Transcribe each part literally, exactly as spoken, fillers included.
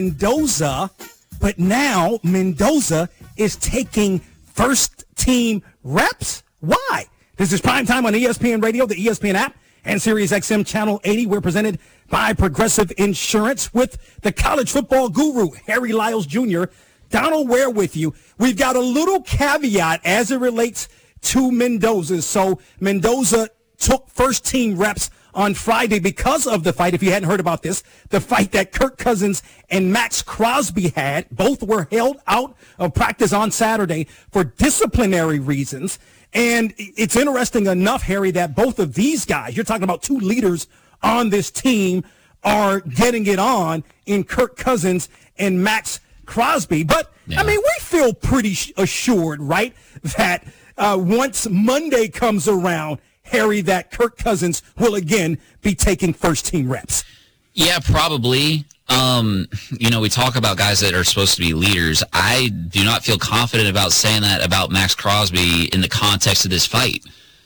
Mendoza, but now Mendoza is taking first team reps. Why? This is Prime Time on E S P N Radio, the E S P N app, and Sirius X M Channel eighty. We're presented by Progressive Insurance with the college football guru, Harry Lyles Junior Donald Ware with you. We've got a little caveat as it relates to Mendoza. So Mendoza took first team reps on Friday because of the fight. If you hadn't heard about this, the fight that Kirk Cousins and Max Crosby had, both were held out of practice on Saturday for disciplinary reasons. And it's interesting enough, Harry, that both of these guys, you're talking about two leaders on this team, are getting it on in Kirk Cousins and Max Crosby. But, yeah. I mean, we feel pretty assured, right, that uh, once Monday comes around, Harry, that Kirk Cousins will again be taking first team reps. Yeah, probably. Um, you know, we talk about guys that are supposed to be leaders. I do not feel confident about saying that about Max Crosby in the context of this fight.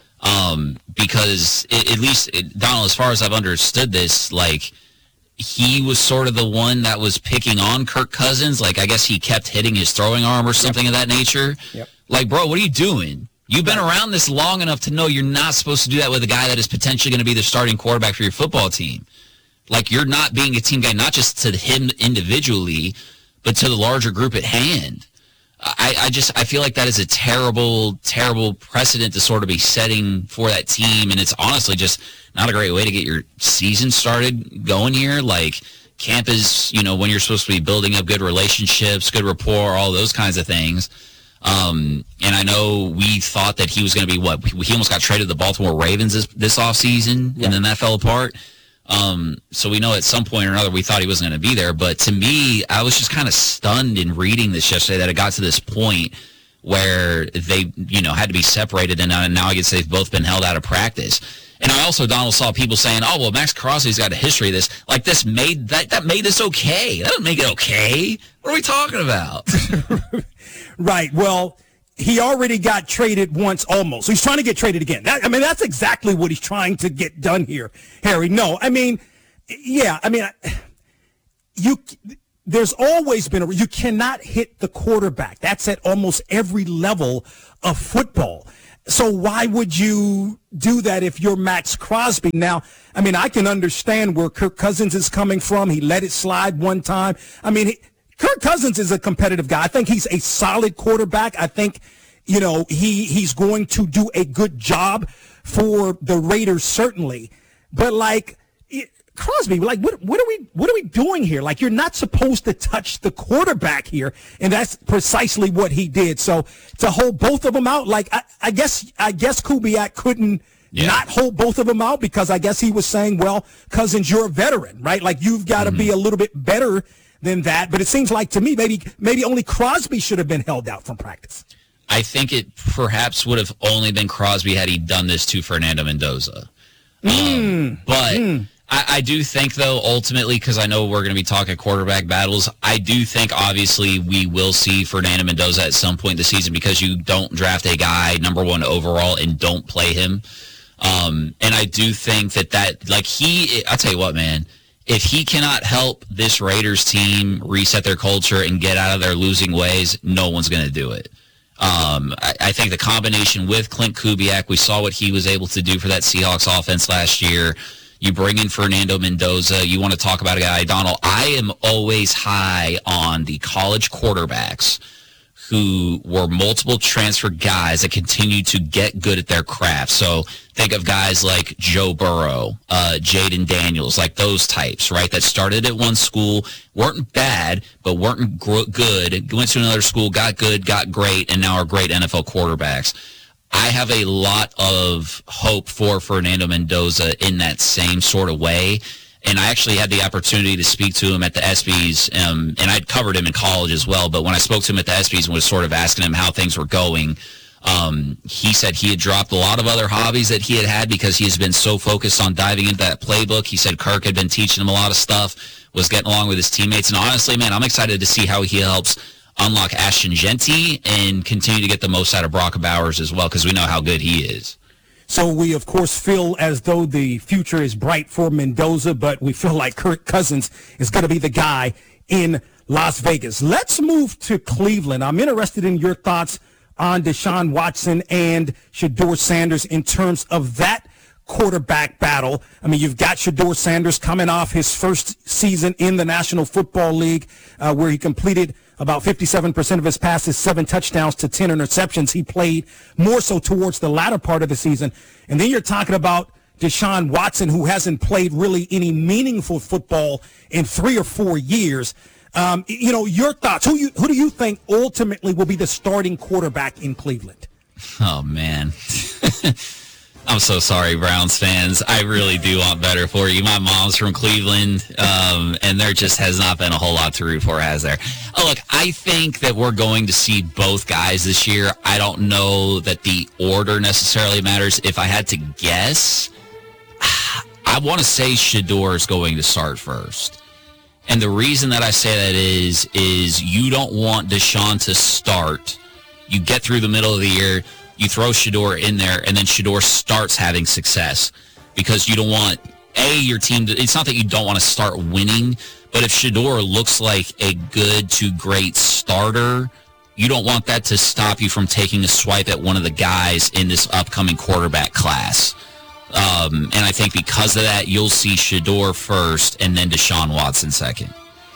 Um, because it, at least, it, Donald, as far as I've understood this, like, he was sort of the one that was picking on Kirk Cousins. Like, I guess he kept hitting his throwing arm or something yep. of that nature. Yep. Like, bro, what are you doing? You've been around this long enough to know you're not supposed to do that with a guy that is potentially going to be the starting quarterback for your football team. Like, you're not being a team guy, not just to him individually, but to the larger group at hand. I, I just, I feel like that is a terrible, terrible precedent to sort of be setting for that team, and it's honestly just not a great way to get your season started going here. Like, camp is, you know, when you're supposed to be building up good relationships, good rapport, all those kinds of things. Um, and I know we thought that he was going to be what he almost got traded to the Baltimore Ravens this, this offseason, yeah. and then that fell apart. Um, so we know at some point or another we thought he wasn't going to be there. But to me, I was just kind of stunned in reading this yesterday that it got to this point where they, you know, had to be separated, and now, and now I guess they've both been held out of practice. And I also, Donald, saw people saying, "Oh, well, Max Crosby's got a history of this. Like, this made that that made this okay. That doesn't make it okay. What are we talking about?" Right. Well, he already got traded once almost. So he's trying to get traded again. That, I mean, that's exactly what he's trying to get done here, Harry. No, I mean, yeah, I mean, you. There's always been a, you cannot hit the quarterback. That's at almost every level of football. So why would you do that if you're Max Crosby? Now, I mean, I can understand where Kirk Cousins is coming from. He let it slide one time. I mean, he, Kirk Cousins is a competitive guy. I think he's a solid quarterback. I think, you know, he he's going to do a good job for the Raiders, certainly. But, like, Crosby, like, what what are we what are we doing here? Like, you're not supposed to touch the quarterback here, and that's precisely what he did. So to hold both of them out, like, I, I guess I guess Kubiak couldn't yeah. not hold both of them out because I guess he was saying, well, Cousins, you're a veteran, right? Like, you've got to mm-hmm. be a little bit better than that. But it seems like to me maybe maybe only Crosby should have been held out from practice. I think it perhaps would have only been Crosby had he done this to Fernando Mendoza. Mm. Um, but mm. I, I do think, though, ultimately, because I know we're going to be talking quarterback battles, I do think, obviously, we will see Fernando Mendoza at some point this season because you don't draft a guy number one overall and don't play him. Um, and I do think that that, like, he, I'll tell you what, man, if he cannot help this Raiders team reset their culture and get out of their losing ways, no one's going to do it. Um, I, I think the combination with Clint Kubiak, we saw what he was able to do for that Seahawks offense last year. You bring in Fernando Mendoza. You want to talk about a guy, Donald. I am always high on the college quarterbacks who were multiple transfer guys that continue to get good at their craft. So think of guys like Joe Burrow, uh, Jaden Daniels, like those types, right, that started at one school, weren't bad, but weren't gr- good, went to another school, got good, got great, and now are great N F L quarterbacks. I have a lot of hope for Fernando Mendoza in that same sort of way. And I actually had the opportunity to speak to him at the ESPYs, um, and I'd covered him in college as well. But when I spoke to him at the ESPYs and was sort of asking him how things were going, um, he said he had dropped a lot of other hobbies that he had had because he has been so focused on diving into that playbook. He said Kirk had been teaching him a lot of stuff, was getting along with his teammates. And honestly, man, I'm excited to see how he helps unlock Ashton Jeanty and continue to get the most out of Brock Bowers as well, because we know how good he is. So we, of course, feel as though the future is bright for Mendoza, but we feel like Kirk Cousins is going to be the guy in Las Vegas. Let's move to Cleveland. I'm interested in your thoughts on Deshaun Watson and Shedeur Sanders in terms of that quarterback battle. I mean, you've got Shedeur Sanders coming off his first season in the National Football League, uh, where he completed about fifty-seven percent of his passes, seven touchdowns to ten interceptions. He played more so towards the latter part of the season. And then you're talking about Deshaun Watson, who hasn't played really any meaningful football in three or four years. Um, you know, your thoughts. Who you who do you think ultimately will be the starting quarterback in Cleveland? Oh, man. I'm so sorry, Browns fans. I really do want better for you. My mom's from Cleveland, um, and there just has not been a whole lot to root for, has there? Oh, look, I think that we're going to see both guys this year. I don't know that the order necessarily matters. If I had to guess, I want to say Shedeur is going to start first. And the reason that I say that is, is you don't want Deshaun to start. You get through the middle of the year, you throw Shedeur in there, and then Shedeur starts having success because you don't want, A, your team to, it's not that you don't want to start winning, but if Shedeur looks like a good to great starter, you don't want that to stop you from taking a swipe at one of the guys in this upcoming quarterback class. Um, and I think because of that, you'll see Shedeur first and then Deshaun Watson second.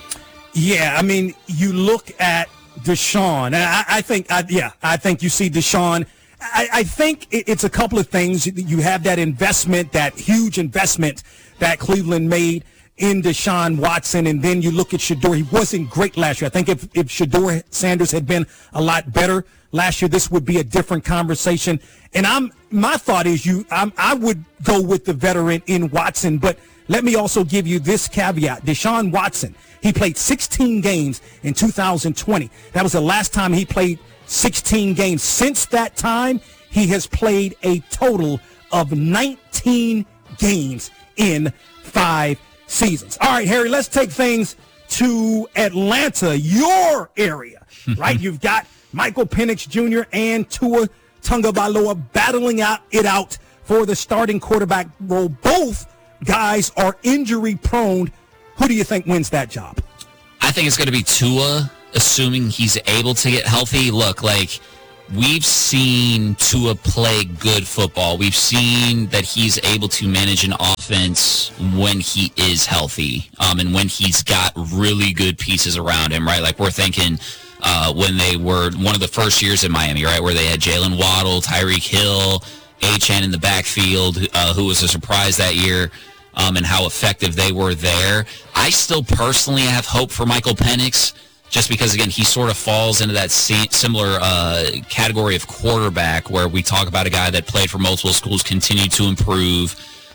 Yeah, I mean, you look at Deshaun, and I, I think, I, yeah, I think you see Deshaun. I, I think it's a couple of things. You have that investment, that huge investment that Cleveland made in Deshaun Watson, and then you look at Shedeur. He wasn't great last year. I think if, if Shedeur Sanders had been a lot better last year, this would be a different conversation. And I'm my thought is you, I'm, I would go with the veteran in Watson, but let me also give you this caveat. Deshaun Watson, he played sixteen games in two thousand twenty. That was the last time he played sixteen games. Since that time, he has played a total of nineteen games in five seasons. All right, Harry, let's take things to Atlanta, your area, right? You've got Michael Penix Junior and Tua Tagovailoa battling out it out for the starting quarterback role. Both guys are injury prone. Who do you think wins that job? I think it's going to be Tua, assuming he's able to get healthy. Look, like, we've seen Tua play good football. We've seen that he's able to manage an offense when he is healthy, um, and when he's got really good pieces around him, right? Like, we're thinking uh, when they were one of the first years in Miami, right, where they had Jalen Waddle, Tyreek Hill, Achane in the backfield, uh, who was a surprise that year. Um, and how effective they were there. I still personally have hope for Michael Penix, just because, again, he sort of falls into that similar uh, category of quarterback where we talk about a guy that played for multiple schools, continued to improve.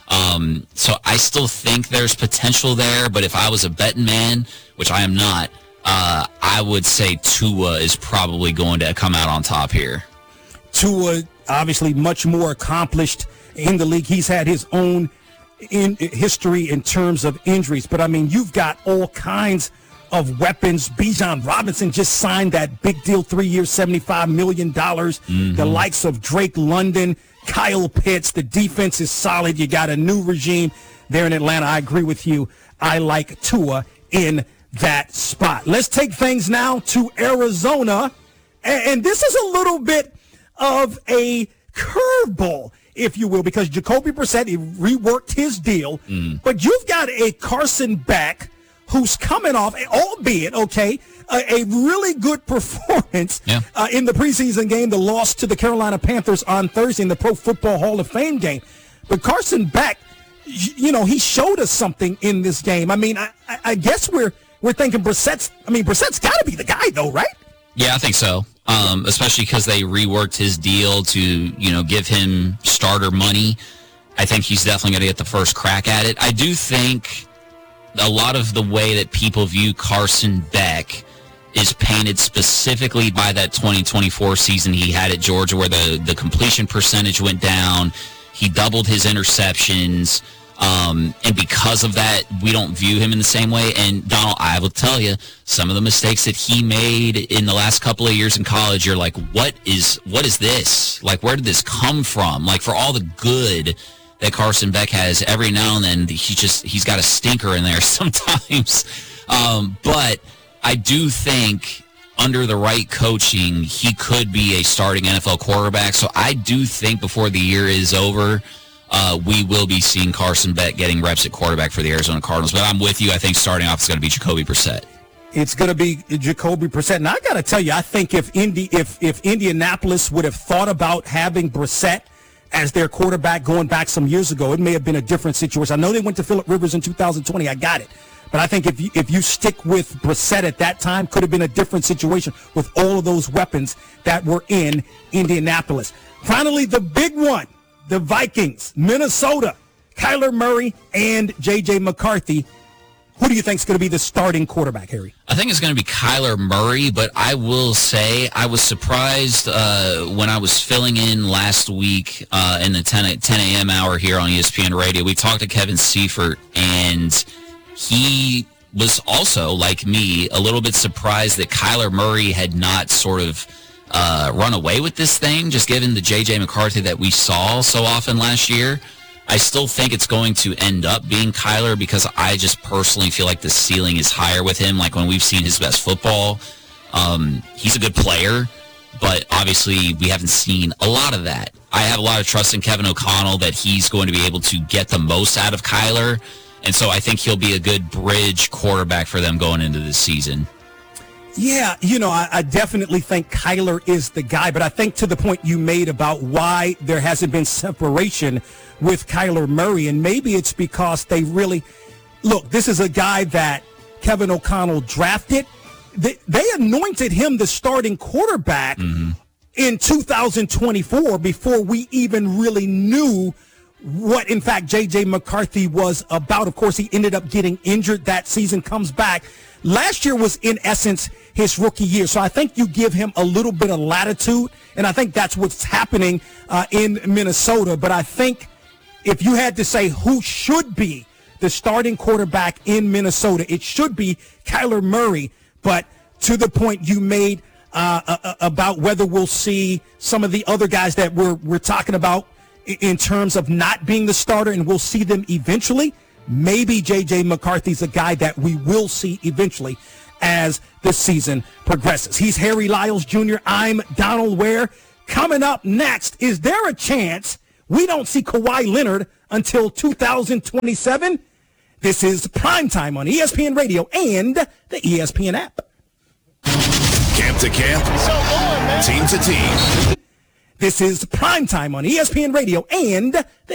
Um, so I still think there's potential there, but if I was a betting man, which I am not, uh, I would say Tua is probably going to come out on top here. Tua, obviously much more accomplished in the league. He's had his own in history in terms of injuries, but I mean, you've got all kinds of weapons. Bijan Robinson just signed that big deal, three years, seventy-five million dollars. Mm-hmm. The likes of Drake London, Kyle Pitts. The defense is solid. You got a new regime there in Atlanta. I agree with you. I like Tua in that spot. Let's take things now to Arizona, and this is a little bit of a curveball, if you will, because Jacoby Brissett, he reworked his deal. Mm. But you've got a Carson Beck who's coming off, albeit, okay, a, a really good performance yeah. uh, in the preseason game, the loss to the Carolina Panthers on Thursday in the Pro Football Hall of Fame game. But Carson Beck, you know, he showed us something in this game. I mean, I, I guess we're we're thinking Brissett's, I mean, Brissett's got to be the guy, though, right? Yeah, I think so. Um, especially because they reworked his deal to, you know, give him starter money. I think he's definitely going to get the first crack at it. I do think a lot of the way that people view Carson Beck is painted specifically by that twenty twenty-four season he had at Georgia, where the, the completion percentage went down. He doubled his interceptions. Um, and because of that, we don't view him in the same way. And Donald, I will tell you, some of the mistakes that he made in the last couple of years in college, you're like, what is, what is this? Like, where did this come from? Like, for all the good that Carson Beck has, every now and then he just, he's got a stinker in there sometimes. Um, but I do think under the right coaching, he could be a starting N F L quarterback. So I do think before the year is over, uh, we will be seeing Carson Beck getting reps at quarterback for the Arizona Cardinals. But I'm with you. I think starting off is going to be Jacoby Brissett. It's going to be Jacoby Brissett. And I got to tell you, I think if Indy, if if Indianapolis would have thought about having Brissett as their quarterback going back some years ago, it may have been a different situation. I know they went to Phillip Rivers in two thousand twenty. I got it. But I think if you, if you stick with Brissett at that time, could have been a different situation with all of those weapons that were in Indianapolis. Finally, the big one, the Vikings, Minnesota, Kyler Murray and J J McCarthy. Who do you think is going to be the starting quarterback, Harry? I think it's going to be Kyler Murray, but I will say I was surprised uh, when I was filling in last week uh, in the ten a.m. hour here on E S P N Radio. We talked to Kevin Seifert, and he was also, like me, a little bit surprised that Kyler Murray had not sort of uh, run away with this thing, just given the J J McCarthy that we saw so often last year. I still think it's going to end up being Kyler because I just personally feel like the ceiling is higher with him. Like when we've seen his best football, um, he's a good player, but obviously we haven't seen a lot of that. I have a lot of trust in Kevin O'Connell that he's going to be able to get the most out of Kyler, and so I think he'll be a good bridge quarterback for them going into this season. Yeah, you know, I, I definitely think Kyler is the guy, but I think to the point you made about why there hasn't been separation with Kyler Murray, and maybe it's because they really, look, this is a guy that Kevin O'Connell drafted. They, they anointed him the starting quarterback mm-hmm. in two thousand twenty-four before we even really knew what, in fact, J J McCarthy was about. Of course, he ended up getting injured that season, comes back. Last year was, in essence, his rookie year. So I think you give him a little bit of latitude, and I think that's what's happening uh, in Minnesota. But I think if you had to say who should be the starting quarterback in Minnesota, it should be Kyler Murray. But to the point you made uh, uh, about whether we'll see some of the other guys that we're, we're talking about in terms of not being the starter, and we'll see them eventually, maybe J J McCarthy's a guy that we will see eventually as the season progresses. He's Harry Lyles Junior I'm Donald Ware. Coming up next, is there a chance we don't see Kawhi Leonard until two thousand twenty-seven? This is Primetime on E S P N Radio and the E S P N app. Camp to camp, so on, man. Team to team. This is Primetime on E S P N Radio and the